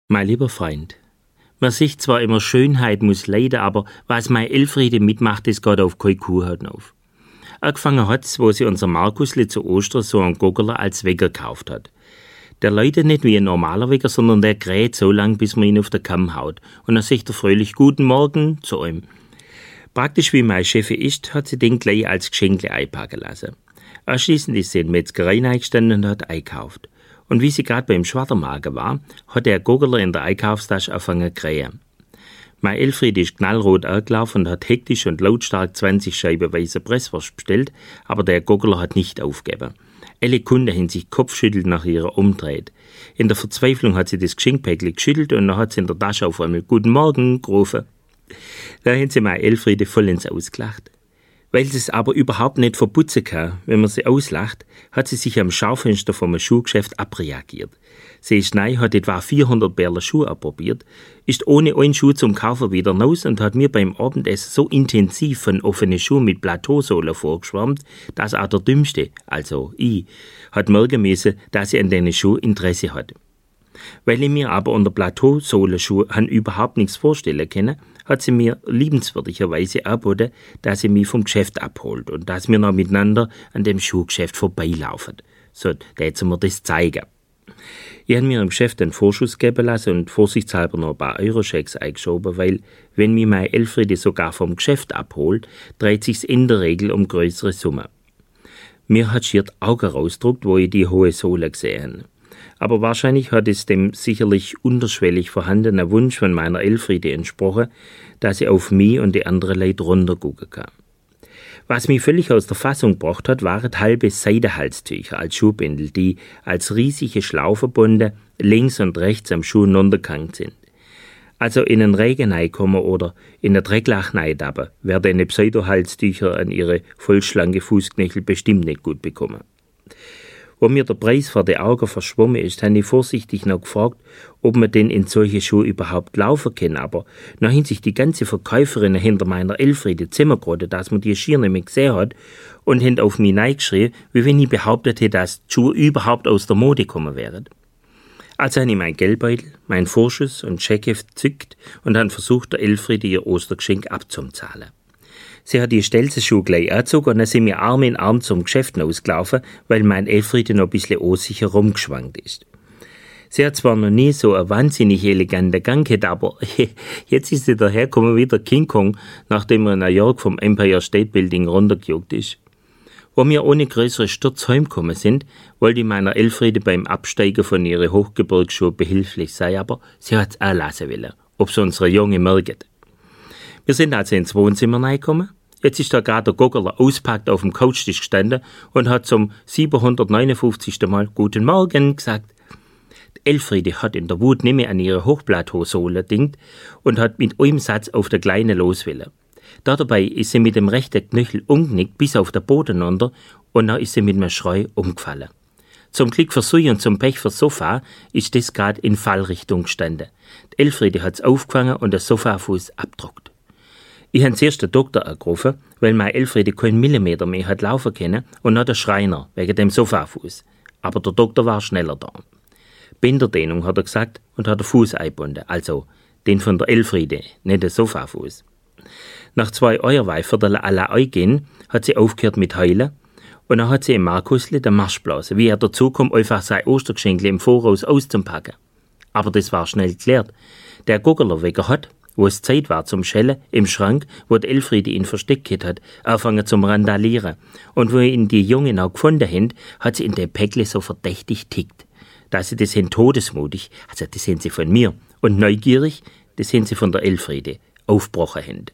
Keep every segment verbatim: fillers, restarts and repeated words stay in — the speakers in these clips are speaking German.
Mein lieber Freund, man sieht zwar immer, Schönheit muss leiden, aber was mein Elfriede mitmacht, das geht auf keine Kuhhaut auf. Angefangen hat's, wo sie unser Markusli zu Ostern so einen Goggerler als Wecker gekauft hat. Der läutet nicht wie ein normaler Wecker, sondern der kräht so lang, bis man ihn auf den Kamm haut. Und dann sagt er fröhlich Guten Morgen zu ihm. Praktisch wie mein Chef ist, hat sie den gleich als Geschenkle einpacken lassen. Anschließend ist sie in die Metzgerei eingestanden und hat eingekauft. Und wie sie gerade beim Schwadermagen war, hat der Goggerler in der Einkaufstasche angefangen zu krähen. Mein Elfriede ist knallrot angelaufen und hat hektisch und lautstark zwanzig Scheiben weiße Presswurst bestellt, aber der Goggerler hat nicht aufgegeben. Alle Kunden haben sich kopfschüttelt nach ihrer umdreht. In der Verzweiflung hat sie das Geschenkpäckchen geschüttelt und dann hat sie in der Tasche auf einmal Guten Morgen gerufen. Da haben sie mein Elfriede voll ins Ausgelacht. Weil sie es aber überhaupt nicht verputzen kann, wenn man sie auslacht, hat sie sich am Schaufenster vom Schuhgeschäft abreagiert. Sie ist neu, hat etwa vierhundert Bärler Schuhe abprobiert, ist ohne einen Schuh zum Kaufen wieder raus und hat mir beim Abendessen so intensiv von offenen Schuhen mit Plateausohle vorgeschwärmt, dass auch der Dümmste, also ich, hat merken müssen, dass sie an den Schuhen Interesse hat. Weil ich mir aber unter Plateausohlenschuhe überhaupt nichts vorstellen kann, hat sie mir liebenswürdigerweise angeboten, dass sie mich vom Geschäft abholt und dass wir noch miteinander an dem Schuhgeschäft vorbeilaufen. So, da hätte sie mir das zeigen. Ich habe mir im Geschäft einen Vorschuss geben lassen und vorsichtshalber noch ein paar Euroschecks eingeschoben, weil, wenn mich mein Elfriede sogar vom Geschäft abholt, dreht sich's in der Regel um größere Summen. Mir hat schier die Augen rausgedruckt, wo ich die hohe Sohle gesehen habe. Aber wahrscheinlich hat es dem sicherlich unterschwellig vorhandenen Wunsch von meiner Elfriede entsprochen, dass sie auf mich und die anderen Leute runtergucken kann. Was mich völlig aus der Fassung gebracht hat, waren halbe Seidenhalstücher als Schuhbändel, die als riesige Schlaufe links und rechts am Schuh runtergehangen sind. Also in den Regen reinkommen oder in der Drecklach reindappen, werden die Pseudohalstücher an ihre vollschlanke Fußknöchel bestimmt nicht gut bekommen. Wo mir der Preis vor die Augen verschwommen ist, habe ich vorsichtig noch gefragt, ob man denn in solche Schuhe überhaupt laufen kann, aber dann haben sich die ganze Verkäuferin hinter meiner Elfriede zusammengerottet, dass man die schier nicht mehr gesehen hat und haben auf mich neigeschrien, wie wenn ich behauptet hätte, dass die Schuhe überhaupt aus der Mode kommen wären. Also habe ich mein Geldbeutel, mein Vorschuss und Scheckheft gezückt und habe versucht, der Elfriede ihr Ostergeschenk abzuzahlen. Sie hat die Stelzenschuhe gleich angezogen und dann sind wir Arm in Arm zum Geschäft ausgelaufen, weil mein Elfriede noch ein bisschen unsicher rumgeschwankt ist. Sie hat zwar noch nie so einen wahnsinnig eleganten Gang gehabt, aber jetzt ist sie dahergekommen wie der King Kong, nachdem er in New York vom Empire State Building runtergejuckt ist. Wo wir ohne größere Sturz heimgekommen sind, wollte ich meiner Elfriede beim Absteigen von ihren Hochgebirgsschuhen behilflich sein, aber sie hat's auch lassen wollen, ob sie unsere Junge merkt. Wir sind also ins Wohnzimmer reingekommen. Jetzt ist da gerade der Goggerler auspackt auf dem Couchtisch gestanden und hat zum siebenhundertneunundfünfzigsten Mal Guten Morgen gesagt. Die Elfriede hat in der Wut nicht mehr an ihre Hochplateausohle gedingt und hat mit einem Satz auf der Kleine loswillen. Dabei ist sie mit dem rechten Knöchel umgenickt bis auf den Boden runter und dann ist sie mit einem Schrei umgefallen. Zum Glück für sie und zum Pech für Sofa ist das gerade in Fallrichtung gestanden. Die Elfriede hat's aufgefangen und der Sofafuß abgedruckt. Ich habe zuerst den Doktor angerufen, weil mein Elfriede keinen Millimeter mehr hat laufen können und dann der Schreiner wegen dem Sofafuß. Aber der Doktor war schneller da. Bänderdehnung hat er gesagt und hat den Fuß eingebunden, also den von der Elfriede, nicht den Sofafuß. Nach zwei Euerweifern à la Eugen hat sie aufgehört mit Heulen und dann hat sie im Markusli den Marsch geblasen, wie er dazu kommt, einfach sein Ostergeschenkle im Voraus auszupacken. Aber das war schnell geklärt. Der Goggerlerwecker hat, wo es Zeit war zum Schellen, im Schrank, wo die Elfriede ihn versteckt hat, angefangen zum Randalieren. Und wo ihn die Jungen auch gefunden haben, hat sie in dem Päckle so verdächtig tickt. Dass sie das sind todesmutig, also das sind sie von mir, und neugierig, das sind sie von der Elfriede, aufgebrochen haben.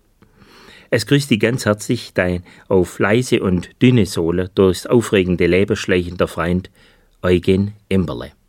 Es grüßt dich ganz herzlich dein auf leise und dünne Sohle durchs aufregende Leben schleichender Freund Eugen Imberle.